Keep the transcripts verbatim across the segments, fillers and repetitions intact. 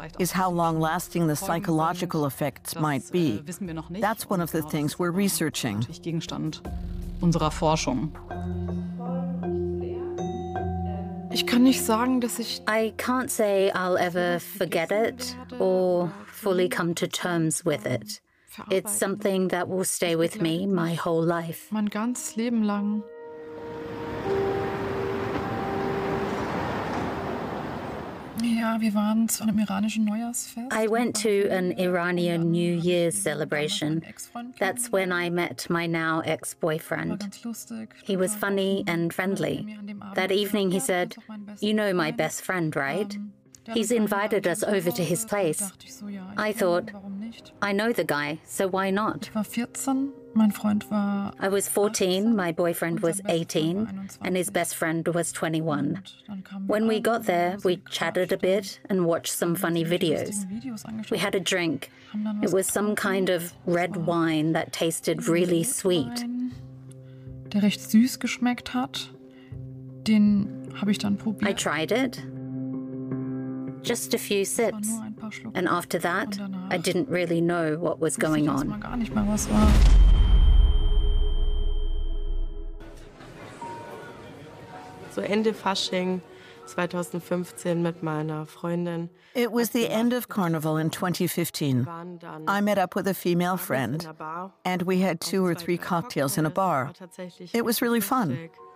is how long-lasting the psychological effects might be. That's one of the things we're researching. Unserer Forschung. Ich kann nicht sagen, dass ich I can't say I'll ever forget it or fully come to terms with it. It's something that will stay with me my whole life. mein ganzes Leben lang. Ja, wir waren zu einem iranischen Neujahrsfest. I went to an Iranian New Year's celebration. That's when I met my now ex-boyfriend. He was funny and friendly. That evening he said, "You know my best friend, right? He's invited us over to his place." I thought, I know the guy, so why not? Ich war vierzehn, mein Freund war I was fourteen, my boyfriend was eighteen, and his best friend was twenty-one. When we got there, we chatted a bit and watched some funny videos. We had a drink. It was some kind of red wine that tasted really sweet. der recht süß geschmeckt hat. Den habe ich dann I probiert. tried it. Just a few sips. Nur ein paar Schluck. And after that, I didn't really know what was going Wusste ich erstmal on. gar nicht mehr, was war. So Ende Fasching zweitausendfünfzehn mit meiner Freundin. It was the end of Carnival in twenty fifteen. I met up with a female friend, and we had two or three cocktails in a bar. It was really fun.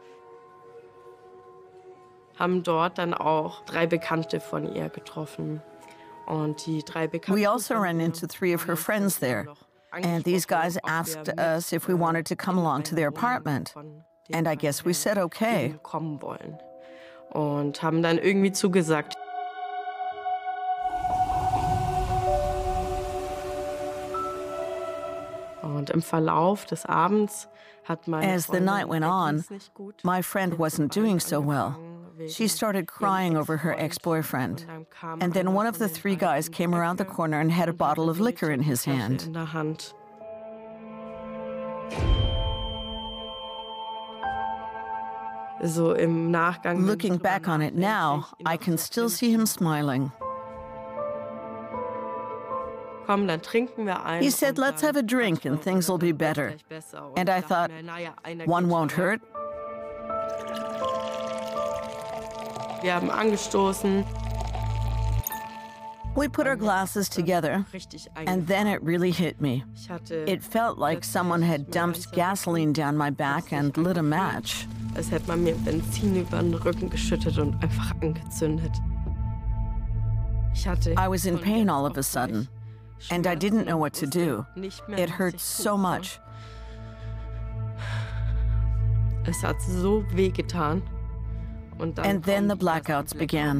Haben dort dann auch drei Bekannte von ihr getroffen. Und die drei Bekannten We also ran into three of her friends there, and these guys asked us if we wanted to come along to their apartment. And I guess we said okay. kommen wollen. Und haben dann irgendwie zugesagt. Und im Verlauf des Abends hat meine As the night went on, my friend wasn't doing so well. She started crying over her ex-boyfriend. And then one of the three guys came around the corner and had a bottle of liquor in his hand. in der Hand. So im Nachgang. Looking back on it now, I can still see him smiling. Komm, dann trinken wir ein. He said, "Let's have a drink and things will be better." And I thought, one won't hurt. Wir haben angestoßen. We put our glasses together, and then it really hit me. Ich hatte, It felt like someone had dumped gasoline down my back and lit a match. als hätte man mir Benzin über den Rücken geschüttet und einfach angezündet. Ich hatte I was in pain all of a sudden, and I didn't know what to do. It hurt so much. Es hat so weh getan. Und dann And then the kommt erst blackouts die began.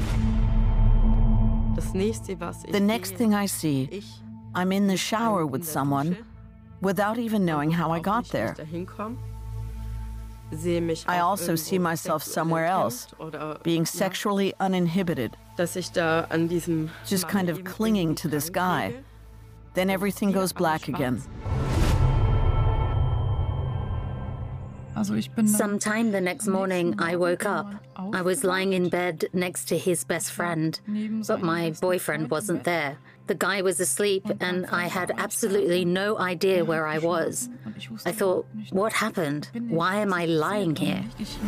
Das nächste, was ich The next sehe, thing I see, ich I'm in the shower with in der someone Dusche, without even knowing how I auch got nicht, wie there. ich dahin komme. Sehe mich I auch also see irgendwo myself sexuell somewhere else, erkältet oder, being ja, sexually uninhibited, dass ich da an diesem just Mann kind of eben clinging irgendwie to this dran guy. kriege. Then everything Hier goes alles black schwarz. again. Also ich bin dann Sometime the next morning, I woke up. I was lying in bed next to his best friend, but my boyfriend wasn't there. The guy was asleep, and I had absolutely no idea where I was. I thought, what happened? Why am I lying here?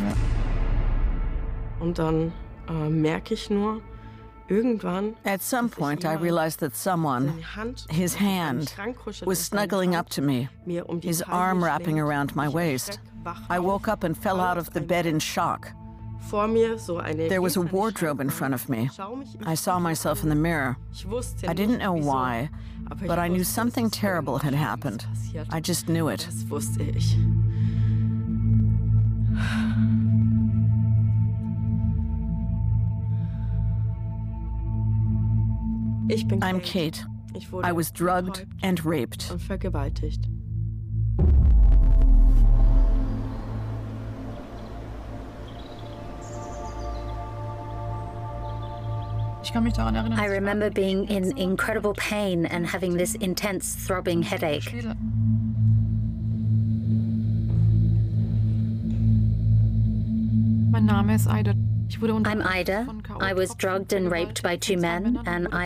Und dann äh, merke ich nur, irgendwann At some point, I realized that someone, seine Hand his auf meinen hand, Schrank kuschelt was und seine snuggling Hand up to me, mir um die his Taille arm wrapping schlingt. around my Ich waist. schreck wach I auf. woke up and fell out of the bed in shock. Vor mir so eine There was a gläserne wardrobe in Scheibe. front of me. Schau mich im I saw Spiegel myself an. in the mirror. Ich wusste I didn't nicht, know wieso, why, aber ich but I knew wusste, something dass terrible had irgendwas happened. passiert. I just knew it. Das wusste ich. Ich bin I'm Kate. Kate. Ich wurde I was drugged betäubt and raped. und vergewaltigt. Ich kann mich daran erinnern. I remember being in incredible pain and having this intense throbbing headache. Schädel. Mein Name ist Aida. Ich wurde unter I'm Ida. I was drugged and raped by two men, and I